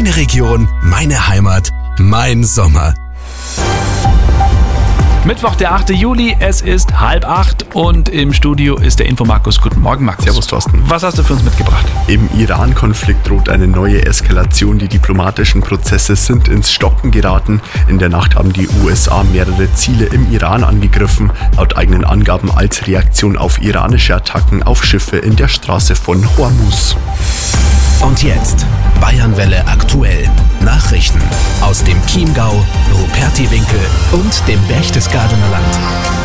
Meine Region, meine Heimat, mein Sommer. Mittwoch, der 8. Juli, es ist 7:30 und im Studio ist der Info-Markus. Guten Morgen, Markus. Servus, Thorsten. Was hast du für uns mitgebracht? Im Iran-Konflikt droht eine neue Eskalation. Die diplomatischen Prozesse sind ins Stocken geraten. In der Nacht haben die USA mehrere Ziele im Iran angegriffen, laut eigenen Angaben als Reaktion auf iranische Attacken auf Schiffe in der Straße von Hormuz. Und jetzt Bayernwelle aktuell. Nachrichten aus dem Chiemgau, Rupertiwinkel und dem Berchtesgadener Land.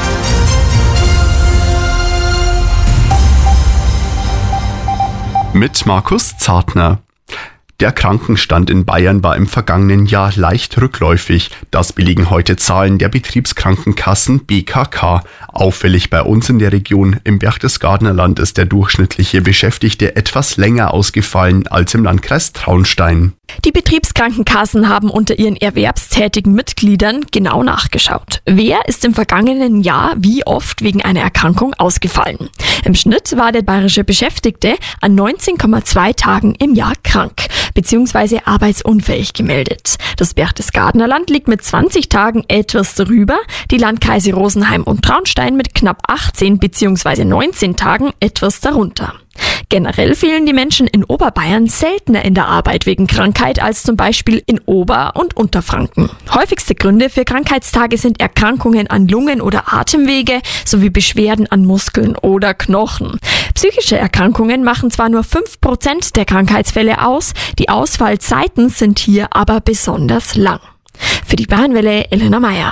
Mit Markus Zartner. Der Krankenstand in Bayern war im vergangenen Jahr leicht rückläufig. Das belegen heute Zahlen der Betriebskrankenkassen BKK. Auffällig bei uns in der Region, im Berchtesgadener Land, ist der durchschnittliche Beschäftigte etwas länger ausgefallen als im Landkreis Traunstein. Die Betriebskrankenkassen haben unter ihren erwerbstätigen Mitgliedern genau nachgeschaut. Wer ist im vergangenen Jahr wie oft wegen einer Erkrankung ausgefallen? Im Schnitt war der bayerische Beschäftigte an 19,2 Tagen im Jahr krank bzw. arbeitsunfähig gemeldet. Das Berchtesgadener Land liegt mit 20 Tagen etwas darüber, die Landkreise Rosenheim und Traunstein mit knapp 18 bzw. 19 Tagen etwas darunter. Generell fehlen die Menschen in Oberbayern seltener in der Arbeit wegen Krankheit als zum Beispiel in Ober- und Unterfranken. Häufigste Gründe für Krankheitstage sind Erkrankungen an Lungen oder Atemwege sowie Beschwerden an Muskeln oder Knochen. Psychische Erkrankungen machen zwar nur 5% der Krankheitsfälle aus, die Ausfallzeiten sind hier aber besonders lang. Für die Bayernwelle Elena Meyer.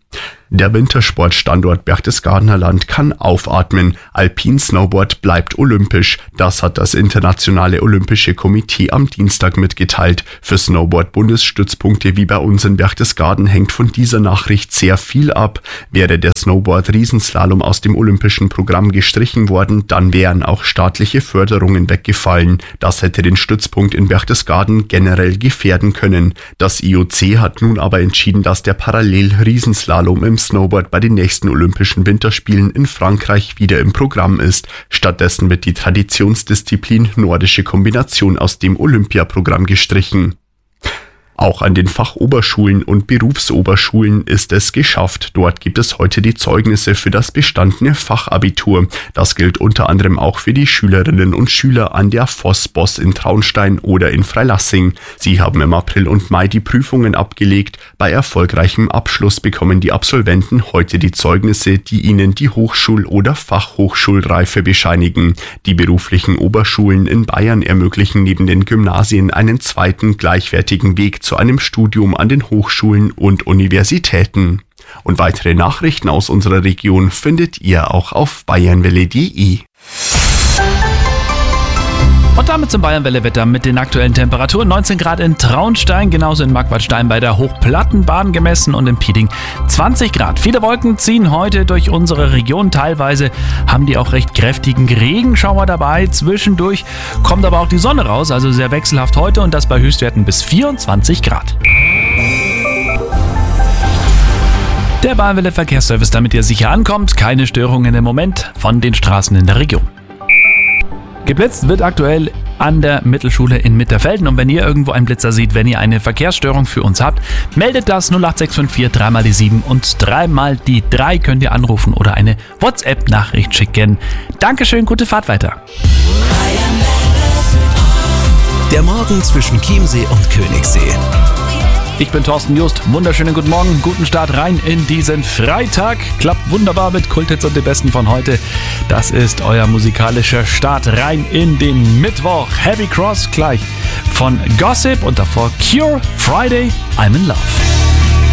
Der Wintersportstandort Berchtesgadener Land kann aufatmen. Alpin-Snowboard bleibt olympisch. Das hat das Internationale Olympische Komitee am Dienstag mitgeteilt. Für Snowboard-Bundesstützpunkte wie bei uns in Berchtesgaden hängt von dieser Nachricht sehr viel ab. Wäre der Snowboard-Riesenslalom aus dem olympischen Programm gestrichen worden, dann wären auch staatliche Förderungen weggefallen. Das hätte den Stützpunkt in Berchtesgaden generell gefährden können. Das IOC hat nun aber entschieden, dass der Parallel-Riesenslalom im Snowboard bei den nächsten Olympischen Winterspielen in Frankreich wieder im Programm ist. Stattdessen wird die Traditionsdisziplin Nordische Kombination aus dem Olympiaprogramm gestrichen. Auch an den Fachoberschulen und Berufsoberschulen ist es geschafft. Dort gibt es heute die Zeugnisse für das bestandene Fachabitur. Das gilt unter anderem auch für die Schülerinnen und Schüler an der Voss-Boss in Traunstein oder in Freilassing. Sie haben im April und Mai die Prüfungen abgelegt. Bei erfolgreichem Abschluss bekommen die Absolventen heute die Zeugnisse, die ihnen die Hochschul- oder Fachhochschulreife bescheinigen. Die beruflichen Oberschulen in Bayern ermöglichen neben den Gymnasien einen zweiten gleichwertigen Weg zu einem Studium an den Hochschulen und Universitäten. Und weitere Nachrichten aus unserer Region findet ihr auch auf bayernwelle.de. Und damit zum Bayernwelle-Wetter mit den aktuellen Temperaturen. 19 Grad in Traunstein, genauso in Marquardstein bei der Hochplattenbahn gemessen und in Pieding 20 Grad. Viele Wolken ziehen heute durch unsere Region. Teilweise haben die auch recht kräftigen Regenschauer dabei. Zwischendurch kommt aber auch die Sonne raus, also sehr wechselhaft heute und das bei Höchstwerten bis 24 Grad. Der Bayernwelle-Verkehrsservice, damit ihr sicher ankommt. Keine Störungen im Moment von den Straßen in der Region. Geblitzt wird aktuell an der Mittelschule in Mitterfelden und wenn ihr irgendwo einen Blitzer seht, wenn ihr eine Verkehrsstörung für uns habt, meldet das 08654 3 mal die 7 und 3 mal die 3 könnt ihr anrufen oder eine WhatsApp-Nachricht schicken. Dankeschön, gute Fahrt weiter. Der Morgen zwischen Chiemsee und Königssee. Ich bin Thorsten Just. Wunderschönen guten Morgen, guten Start rein in diesen Freitag. Klappt wunderbar mit Kulthits und den Besten von heute. Das ist euer musikalischer Start rein in den Mittwoch. Heavy Cross gleich von Gossip und davor Cure, Friday, I'm in Love.